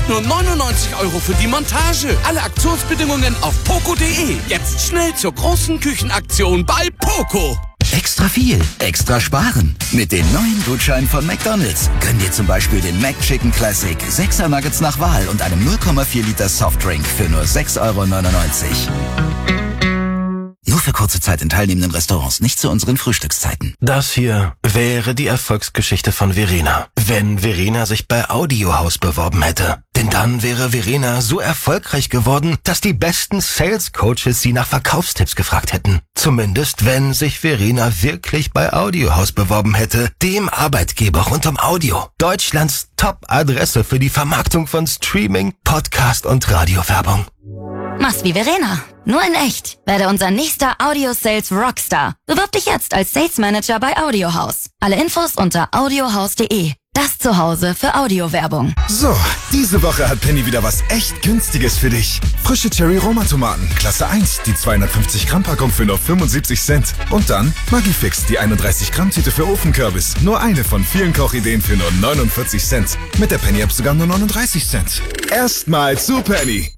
Nur 99 € für die Montage. Alle Aktionsbedingungen auf poco.de. Jetzt schnell zur großen Küchenaktion bei Poco. Extra viel, extra sparen. Mit den neuen Gutscheinen von McDonald's gönn dir zum Beispiel den McChicken Classic, 6er Nuggets nach Wahl und einem 0,4 Liter Softdrink für nur 6,99 €. Nur für kurze Zeit in teilnehmenden Restaurants, nicht zu unseren Frühstückszeiten. Das hier wäre die Erfolgsgeschichte von Verena. Wenn Verena sich bei Audiohaus beworben hätte. Denn dann wäre Verena so erfolgreich geworden, dass die besten Sales Coaches sie nach Verkaufstipps gefragt hätten. Zumindest wenn sich Verena wirklich bei Audiohaus beworben hätte, dem Arbeitgeber rund um Audio. Deutschlands Top-Adresse für die Vermarktung von Streaming, Podcast und Radiowerbung. Mach's wie Verena, nur in echt. Werde unser nächster Audio-Sales Rockstar. Bewirb dich jetzt als Sales Manager bei Audiohaus. Alle Infos unter audiohaus.de. Das Zuhause für Audiowerbung. So, diese Woche hat Penny wieder was echt Günstiges für dich. Frische Cherry-Roma-Tomaten, Klasse 1, die 250-Gramm-Packung für nur 75 Cent. Und dann Maggi-Fix, die 31-Gramm-Tüte für Ofenkürbis. Nur eine von vielen Kochideen für nur 49 Cent. Mit der Penny-App sogar nur 39 Cent. Erstmal zu Penny.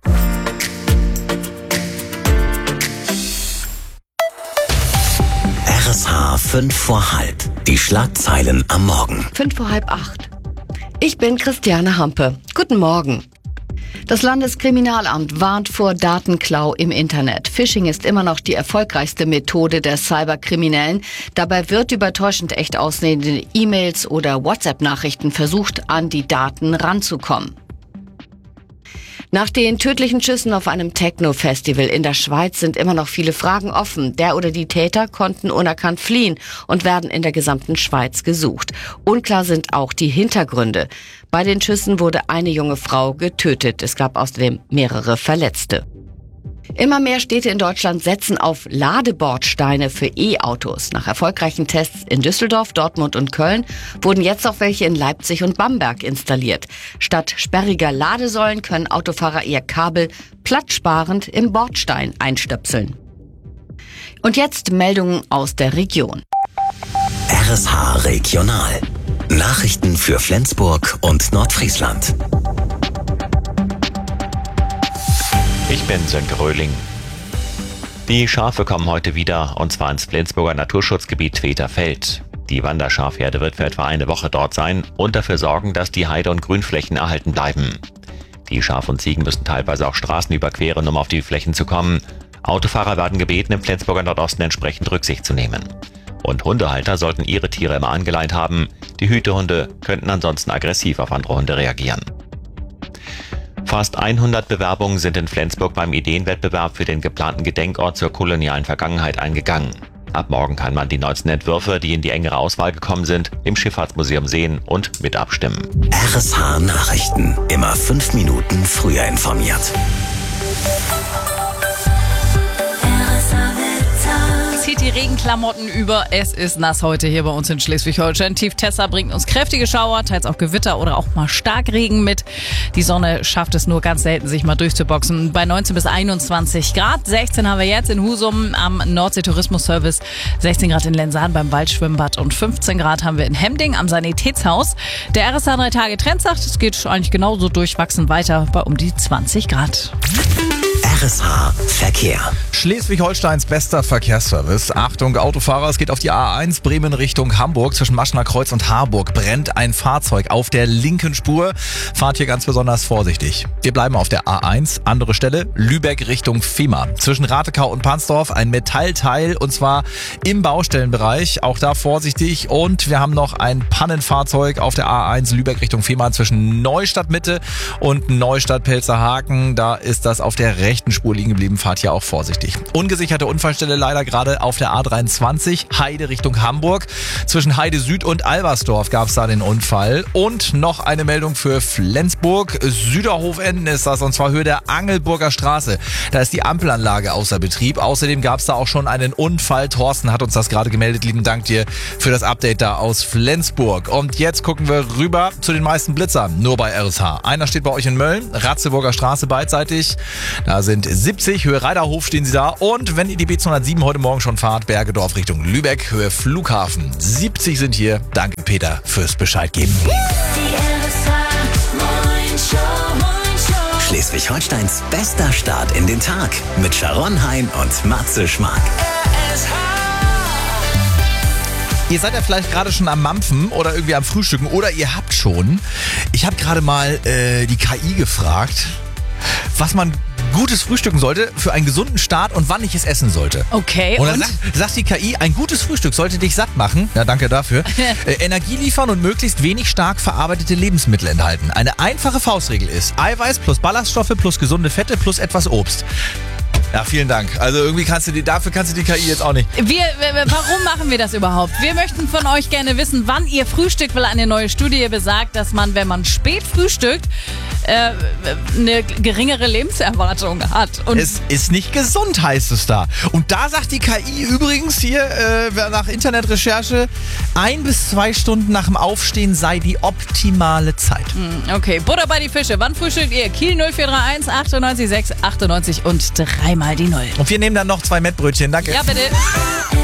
RSH 5 vor halb. Die Schlagzeilen am Morgen. 5 vor halb 8. Ich bin Christiane Hampe. Guten Morgen. Das Landeskriminalamt warnt vor Datenklau im Internet. Phishing ist immer noch die erfolgreichste Methode der Cyberkriminellen. Dabei wird über täuschend echt aussehende E-Mails oder WhatsApp-Nachrichten versucht, an die Daten ranzukommen. Nach den tödlichen Schüssen auf einem Techno-Festival in der Schweiz sind immer noch viele Fragen offen. Der oder die Täter konnten unerkannt fliehen und werden in der gesamten Schweiz gesucht. Unklar sind auch die Hintergründe. Bei den Schüssen wurde eine junge Frau getötet. Es gab außerdem mehrere Verletzte. Immer mehr Städte in Deutschland setzen auf Ladebordsteine für E-Autos. Nach erfolgreichen Tests in Düsseldorf, Dortmund und Köln wurden jetzt auch welche in Leipzig und Bamberg installiert. Statt sperriger Ladesäulen können Autofahrer ihr Kabel platzsparend im Bordstein einstöpseln. Und jetzt Meldungen aus der Region. RSH Regional. Nachrichten für Flensburg und Nordfriesland. Ich bin Sönke Röhling. Die Schafe kommen heute wieder, und zwar ins Flensburger Naturschutzgebiet Tweterfeld. Die Wanderschafherde wird für etwa eine Woche dort sein und dafür sorgen, dass die Heide- und Grünflächen erhalten bleiben. Die Schafe und Ziegen müssen teilweise auch Straßen überqueren, um auf die Flächen zu kommen. Autofahrer werden gebeten, im Flensburger Nordosten entsprechend Rücksicht zu nehmen. Und Hundehalter sollten ihre Tiere immer angeleint haben. Die Hütehunde könnten ansonsten aggressiv auf andere Hunde reagieren. Fast 100 Bewerbungen sind in Flensburg beim Ideenwettbewerb für den geplanten Gedenkort zur kolonialen Vergangenheit eingegangen. Ab morgen kann man die 19 Entwürfe, die in die engere Auswahl gekommen sind, im Schifffahrtsmuseum sehen und mit abstimmen. RSH Nachrichten. Immer 5 Minuten früher informiert. Zieht die Regenklamotten über. Es ist nass heute hier bei uns in Schleswig-Holstein. Tief Tessa bringt uns kräftige Schauer, teils auch Gewitter oder auch mal Starkregen mit. Die Sonne schafft es nur ganz selten, sich mal durchzuboxen. Bei 19 bis 21 Grad. 16 haben wir jetzt in Husum am Nordsee-Tourismus-Service. 16 Grad in Lensahn beim Waldschwimmbad und 15 Grad haben wir in Hemding am Sanitätshaus. Der RSH 3 Tage Trend sagt, es geht eigentlich genauso durchwachsen weiter bei um die 20 Grad. RSH Verkehr. Schleswig-Holsteins bester Verkehrsservice. Achtung, Autofahrer, es geht auf die A1 Bremen Richtung Hamburg. Zwischen Maschner Kreuz und Harburg brennt ein Fahrzeug auf der linken Spur. Fahrt hier ganz besonders vorsichtig. Wir bleiben auf der A1. Andere Stelle, Lübeck Richtung Fehmarn. Zwischen Ratekau und Pansdorf ein Metallteil, und zwar im Baustellenbereich. Auch da vorsichtig. Und wir haben noch ein Pannenfahrzeug auf der A1 Lübeck Richtung Fehmarn zwischen Neustadt Mitte und Neustadt Pelzerhaken. Da ist das auf der rechten Spur liegen geblieben. Fahrt hier auch vorsichtig. Ungesicherte Unfallstelle leider gerade auf der A23 Heide Richtung Hamburg. Zwischen Heide Süd und Albersdorf gab es da den Unfall. Und noch eine Meldung für Flensburg. Süderhofenden ist das, und zwar Höhe der Angelburger Straße. Da ist die Ampelanlage außer Betrieb. Außerdem gab es da auch schon einen Unfall. Thorsten hat uns das gerade gemeldet. Lieben Dank dir für das Update da aus Flensburg. Und jetzt gucken wir rüber zu den meisten Blitzern. Nur bei RSH. Einer steht bei euch in Mölln. Ratzeburger Straße beidseitig. Da sind 70, Höhe Reiderhof stehen sie da. Und wenn ihr die B207 heute Morgen schon fahrt, Bergedorf Richtung Lübeck, Höhe Flughafen. 70 sind hier. Danke Peter fürs Bescheid geben. Die RSH Morning Show. Schleswig-Holsteins bester Start in den Tag mit Sharon Hein und Matze Schmark. Ihr seid ja vielleicht gerade schon am Mampfen oder irgendwie am Frühstücken oder ihr habt schon. Ich habe gerade mal die KI gefragt, was man gutes frühstücken sollte für einen gesunden Start und wann ich es essen sollte. Okay, und dann sagt die KI, ein gutes Frühstück sollte dich satt machen. Ja, danke dafür. Energie liefern und möglichst wenig stark verarbeitete Lebensmittel enthalten. Eine einfache Faustregel ist Eiweiß plus Ballaststoffe plus gesunde Fette plus etwas Obst. Ja, vielen Dank. Also irgendwie dafür kannst du die KI jetzt auch nicht. Warum machen wir das überhaupt? Wir möchten von euch gerne wissen, wann ihr frühstückt, weil eine neue Studie besagt, dass man, wenn man spät frühstückt, eine geringere Lebenserwartung hat. Und es ist nicht gesund, heißt es da. Und da sagt die KI übrigens hier, nach Internetrecherche, 1 bis 2 Stunden nach dem Aufstehen sei die optimale Zeit. Okay, Butter bei die Fische. Wann frühstückt ihr? Kiel 0431 98 6 98 und 3 mal die 0. Und wir nehmen dann noch 2 Mettbrötchen. Danke. Ja, bitte.